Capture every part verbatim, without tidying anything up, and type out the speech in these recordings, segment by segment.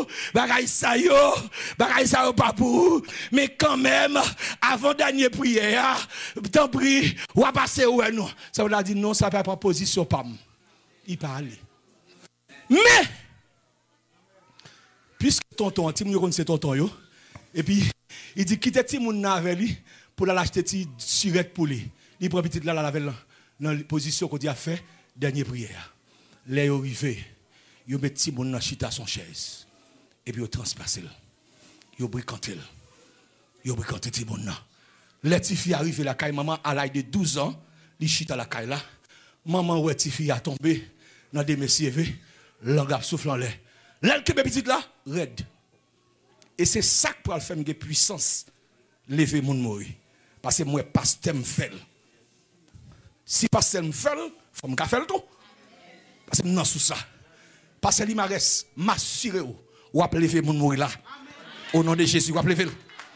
bagay sa yo, bagay sa yo pas pour, mais quand même, avant dernière prière, t'en prie, ou à passer ou non. Ça veut dire non, ça va pas position pam. Il parle. Mais, puisque tonton, Timoun c'est tonton yo, et puis, il dit quitte Timoun avec lui pour l'acheter ti surette pour lui. Il prend petit là la laver dans la position qu'on a fait dernière prière. Les arrivé, yo met Timoun dans chita son chaise et puis yo transpassé. Yo bricanté. Yo bricanté Timoun là. Les petites filles arrivent la caille maman à l'âge de douze ans, li chita la caille là. Maman ouais petite fille a tombé dans des messieurs, langue a souffle en l'air. L'aile que petite là, raide. Et c'est ça qui peut faire une puissance lever mon mourir. Parce que moi pasteur me fait. Si pasteur me fait, faut me faire le tout. Parce que non sous ça. Parce que il reste m'assurer ou ou a lever mon mourir là. Au nom de Jésus, ou a lever.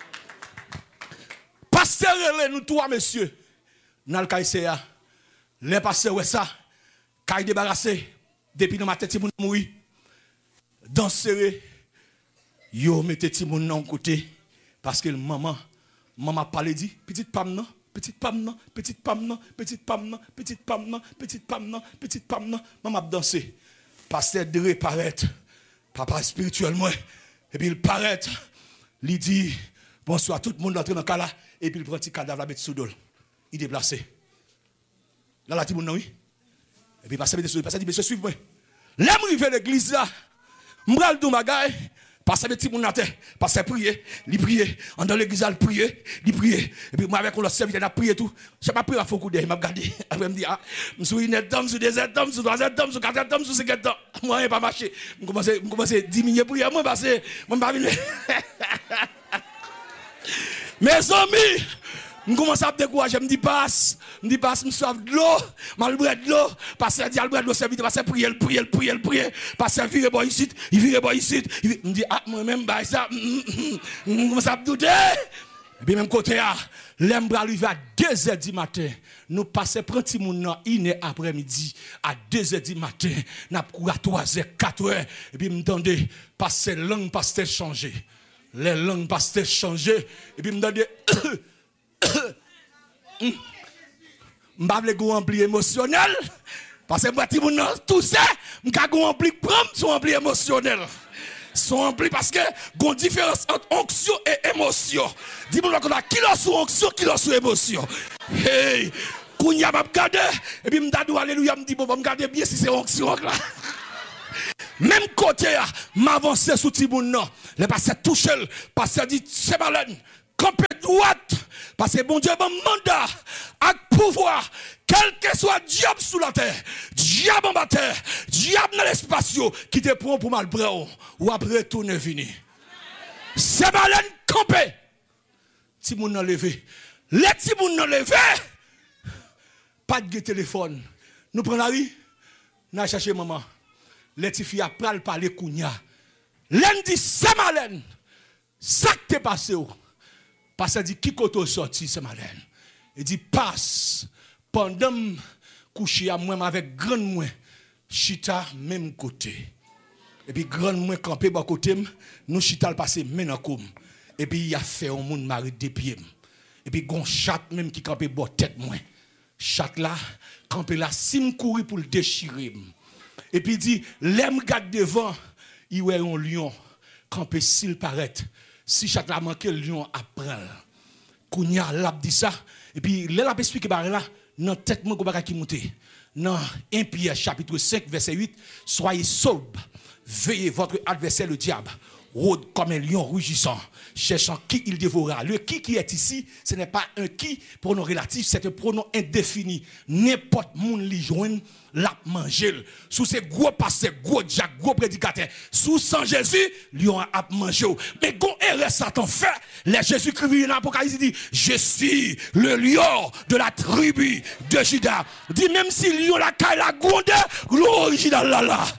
Pasteur nous trois messieurs. Dans le Kaïséa, les pasteurs ouais ça, quand débarrassé depuis dans ma tête mon mourir. Danser yo mettez Timoun nan côté parce que maman maman parle dit petite pam non petite pam non petite pam non petite pam non petite pam non petite pam non petite pam non maman danser pasteur de paraître papa spirituel moi et puis il paraît il dit bonsoir tout le monde entre dans là et puis il prend petit cadavre la mettre sous dol il déplacé là la Timoun non oui et puis pasteur dit pasteur dit monsieur suivez moi là m'rivé l'église là m'bral dou bagay parce que petit moun na terre parce que prier li prier en dans l'église il prier li prier et puis moi avec le serviteur n'a prié tout j'ai pas prié à faux coup d'œil m'a regardé après me dit ah me suis une dame sur deux dames sur trois dames sur quatre dames sur cinq dames moi pas marcher me commencer me commencer diminuer prière moi parce que moi pas venir mes amis je commence à me décourager, je me dis passe, je me dis passe, je me sauve de l'eau, je me bois de l'eau, parce que je me bois de l'eau, serviteur, parce que prier, prier, prier, prier, parce que vire boy ici, il vire boy ici, je me dis ah moi-même bah ça, je commence à me douter. Et puis même côté à, l'aime arriver à deux heures du matin, nous passons prendre mon une après-midi à deux heures du matin, nous couru à trois heures, quatre heures, et puis me tendez passer langue passer changer. Les langues passer changer et puis me tendez m'pa vle go rempli émotionnel parce que moi ti moun tout ça m'ka go rempli prendre son rempli émotionnel sont remplis parce que gon différence entre onction et émotion dis moi qu'on a qui la sous onction qui la sous émotion hey kounya m'a regarder et puis m'ta dou alléluia me dit bon me garder bien si c'est onction là même côté m'avancer sous ti moun non le pasteur touche pasteur dit c'est malade campé droite parce que bon Dieu bon mandat avec pouvoir quel que soit diable sous la terre diable en bas terre diable dans l'espace qui te prend pour mal prendre ou après tourner venir c'est malin campé si moun nan levé les ti moun nan levé pas de téléphone nous prend la rue n'a chercher maman les ti filles a pral parler kounya lundi c'est malin ça t'est passé parce qu'il dit qui koto sorti c'est malin il dit passe pendant coucher à moi avec grand moi chita même côté et puis grand moi camper bas côté nous chita le passer même en comme et puis il a fait un monde mari des pieds et puis gon chat même qui camper bas tête moi chat là camper là sim courir pour le déchirer et puis il dit l'aime garde devant il ouais un lion camper s'il paraît si chaque la manque le lion apprend kounya l'a dit ça et puis là l'a expliqué par là dans tête moi ko qui monter dans un Pierre chapitre cinq verset huit soyez sobre veillez votre adversaire le diable rôde comme un lion rugissant cherchant qui il dévorera le qui qui est ici ce n'est pas un qui pronom relatif c'est un pronom indéfini n'importe monde li joine l'a manger sous ces gros pasteurs gros Jacques gros prédicateurs sous sans Jésus lion a manger mais gon erreur Satan fait les Jésus Christ dans l'Apocalypse dit je suis le lion de la tribu de Juda dit même si lion la caille la gonde l'original là là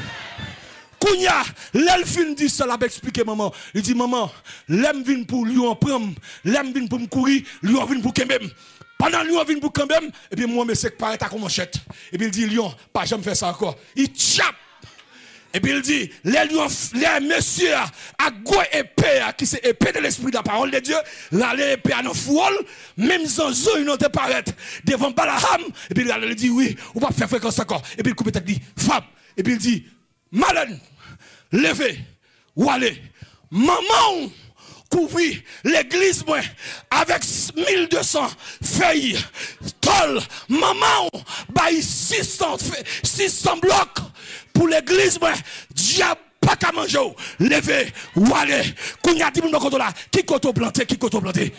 Kounya, l'elfine dit ça, l'a expliqué maman. Il dit maman, l'aime vient pour lui en prendre, l'aime vient pour me courir, lui en vient pour kembem. Pendant lui en vient pour kembem, et puis moi me c'est paraît à comme manchette. Et puis il dit lion, pas jamais faire ça encore. Il chape. Et puis il dit, les, les messieurs à gros épée, qui c'est épée de l'esprit de la parole de Dieu, là les épées à nos foules, même sans eux, ils n'ont pas paraître devant Balaham. Et puis il dit, oui, on va faire fréquence encore. Et puis il coupe tête dit, femme. Et puis il dit, Malène, levez, ou allez, maman, couvrir l'église moi avec mille deux cents feuilles tol maman bail six cents six cents blocs pour l'église moi diable pas qu'à manger lever ou aller kounya dit mon côté là qui côté planté qui côté planté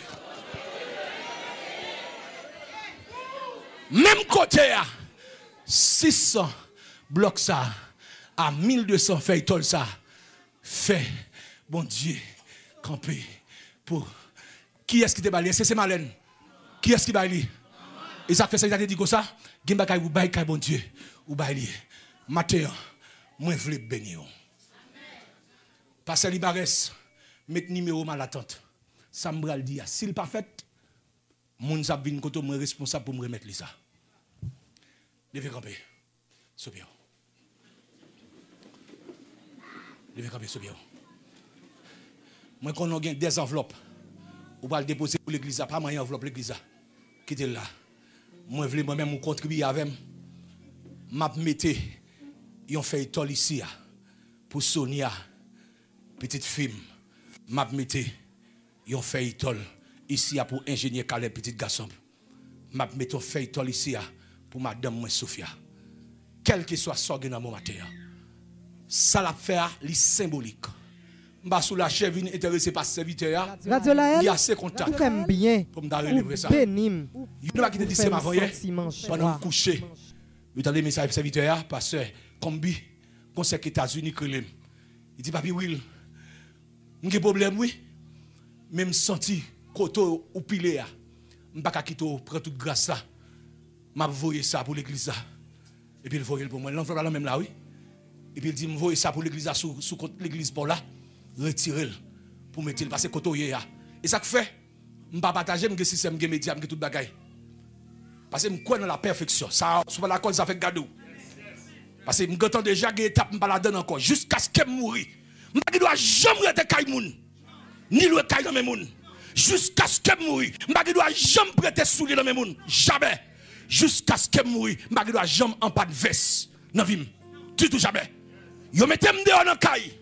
même côté à six cents blocs ça à mille deux cents feuilles tol ça fait bon Dieu camper pour qui est-ce qui te baille c'est Malène qui est-ce qui baille et ça fait ça il a dit comme ça gemba kay ou baille kay bon Dieu ou baille matin moi vle bénir pasteur Libares met numéro mal attente ça me dit s'il pas fait moun sa vinn koto moi responsable pour me remettre ça devez camper c'est bien devez camper c'est bien. Moi, quand on a des enveloppes, on va le déposer pour l'église. Pas moi, enveloppe l'église. Quittez là. Moi, je veux moi-même contribuer avec. Je mette un feuilleton ici pour Sonia, petite fille. Je mette un feuilleton ici pour ingénieur Caleb, petit garçon. Je mette un feuilleton ici pour madame Sophia. Quel que soit ce dans mon matin. Ça l'a fait, c'est symbolique. M'a sous la chèvre intéressé par serviteur il y a assez contact bien pour me délivrer ça bénim il n'a pas quitté dix ma voyait pendant coucher il t'a des messages serviteur pasteur combi conseil États-Unis que il dit papi Will m'ai problème oui même senti koto ou pilé a m'pas quitter prend toute grâce ça m'a voyer ça pour l'église ça et puis il voyer pour moi l'enveloppe là même là oui et puis il dit me voyer ça pour l'église sous sous l'église pour là retirer pour mettre parce que koto yé et ça que fait me pas partager me système me média me tout bagaille parce que me connais dans la perfection ça sur la cause ça fait gado parce que me entend déjà une étape me pas la donne encore jusqu'à ce que mourir me pas doit jamais rester kay moun ni le kay dans mes moun jusqu'à ce que mourir me pas doit jamais prêter soulier dans mes moun jamais jusqu'à ce que mourir me pas doit jamais en pas de veste dans vie du tout jamais yo mettez me dehors dans kay.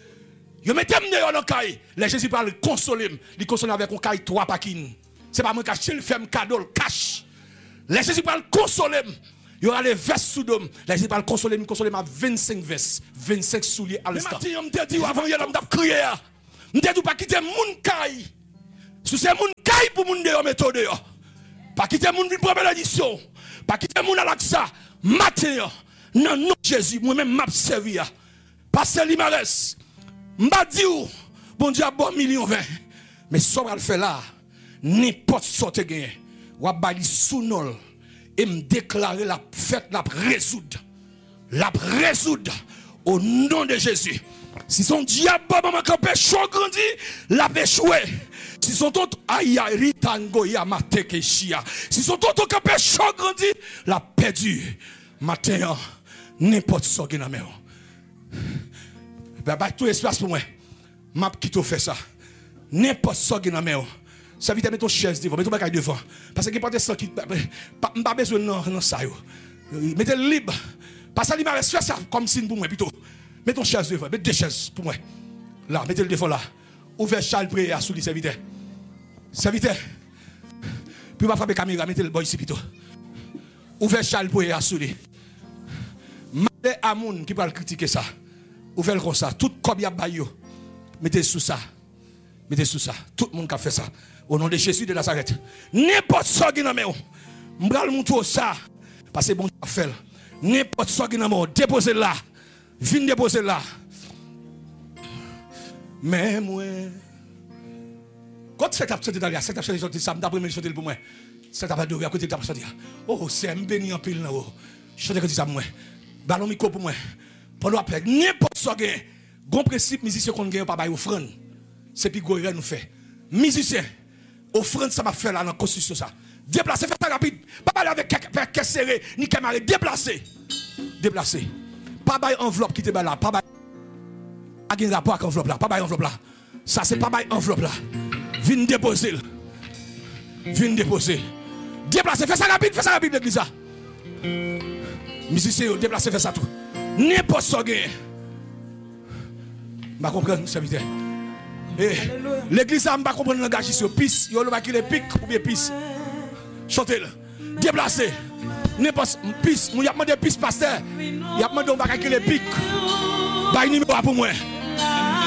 Yo mettez me dans le caille. Les Jésus parle consoler, il console avec un caille trois paquines. C'est pas moi qui achète le ferme cadeau le cash. Les Jésus parle consoler. Il y aura les vestes sous dôme. Les Jésus parle consoler, me consoler ma vingt-cinq vestes, vingt-cinq souliers à l'instant. Mais matin me dit avant hier on t'a crié. Me dit pas quitter moun caille. Si c'est moun caille pour moun dehors méthode dehors. Pas quitter moun vinn pour bénédiction. Pas quitter moun à l'axa. Matin non non Jésus moi-même m'a servi. Pasteur Limares m'a dit bon Dieu a bon million vingt mais ça va le faire là n'importe sorte gain ou a bali sous nol et me déclarer la fête la résoudre la résoudre au nom de Jésus si son diable maman campé chaud grandi la échoué si son tonton aya ritango ya mateke chia si son tonton campé chaud grandi la perdu matin n'importe sorte gain mais bah tout espace pour moi m'a quitté fait ça n'importe ça qui dans main ça vite mettre ton chaise devant mettre ton bagage devant parce que pas de ça qui pas besoin non non ça yo mettez libre pas ça Libares faire ça comme signe pour moi plutôt mettez ton chaise devant mettez deux chaises pour moi là mettez le devant là ouvert Charles près à sous le serviteur serviteur puis va frapper caméra mettez le boy ici plutôt ouvert Charles près à sous lui malé amoun qui va critiquer ça ouvrez comme ça, tout comme y a baillot. Mettez sous ça. Mettez sous ça. Tout le monde qui a fait ça. Au nom de Jésus de Nazareth. N'importe ce qui n'a pas. M'bral montre ça. Parce que bon Dieu a fait. N'importe ce qui n'a pas. Déposez là. Viens déposer là. Mais moi. Quand cette absente dans cette absente sorti ça, d'après me chanter pour moi. Cette absente à côté de l'absente. Oh, c'est un béni en pile là. Chantez que ça pour moi. Ballon micro pour moi. Pendant après n'importe ce gain bon principe musicien qu'on gagne pas bail offrande c'est puis gouré nous fait musicien offrande ça m'a fait là dans constitution ça déplacer fait rapide pas parler avec quelqu'un serré ni camarade déplacer déplacer pas bail enveloppe qui te là, pas bail pas de rapport avec enveloppe là, pas bail enveloppe là. Ça c'est pas bail enveloppe là. Viens déposer. Viens déposer. Déplacer, fais ça rapide, fais ça rapide l'église ça. Musicien, déplacer, fais ça tout. N'importe ce que je comprends, serviteur. L'église, je ne comprends pas le langage ici. Pisse, il y a le pic ou bien pisse. Chantez-le. Déplacez. N'importe pisse. Il y a demandé pisse, pasteur. Il y a demandé un bagage qui est pic. Bah, numéro pour moi.